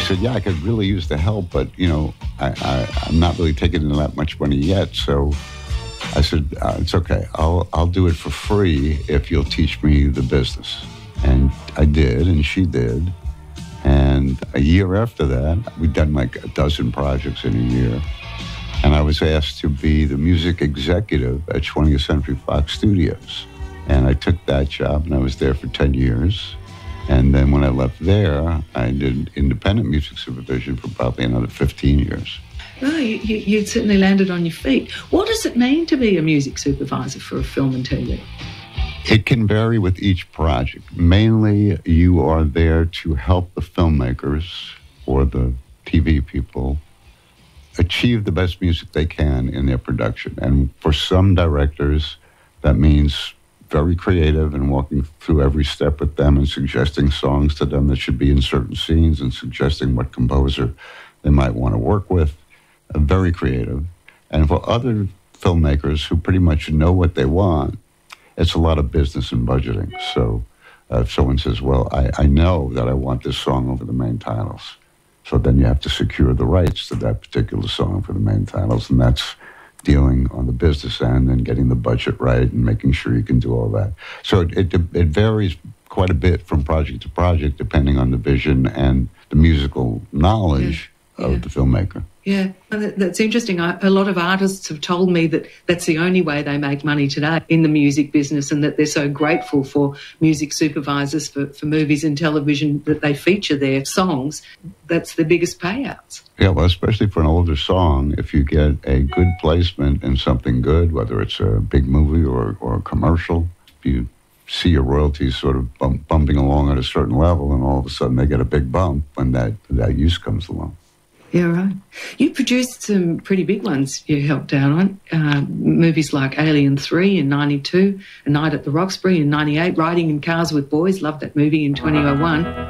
said, yeah, I could really use the help, but, I'm not really taking in that much money yet. So I said, it's okay. I'll do it for free if you'll teach me the business. And I did, and she did. And a year after that, we'd done like a dozen projects in a year. And I was asked to be the music executive at 20th Century Fox Studios. And I took that job, and I was there for 10 years. And then when I left there, I did independent music supervision for probably another 15 years. Oh, you certainly landed on your feet. What does it mean to be a music supervisor for a film and TV? It can vary with each project. Mainly, you are there to help the filmmakers or the TV people achieve the best music they can in their production. And for some directors, that means very creative and walking through every step with them and suggesting songs to them that should be in certain scenes and suggesting what composer they might want to work with. Very creative. And for other filmmakers who pretty much know what they want, it's a lot of business and budgeting. So if someone says, well, I know that I want this song over the main titles. So then you have to secure the rights to that particular song for the main titles. And that's dealing on the business end and getting the budget right and making sure you can do all that. So it varies quite a bit from project to project, depending on the vision and the musical knowledge of the filmmaker. Yeah, that's interesting. A lot of artists have told me that that's the only way they make money today in the music business, and that they're so grateful for music supervisors for movies and television that they feature their songs. That's the biggest payouts. Yeah, well, especially for an older song, if you get a good placement in something good, whether it's a big movie or a commercial, you see your royalties sort of bumping along at a certain level, and all of a sudden they get a big bump when that use comes along. Yeah, right. You produced some pretty big ones you helped out on. Movies like Alien 3 in 92, A Night at the Roxbury in 98, Riding in Cars with Boys, loved that movie in 2001.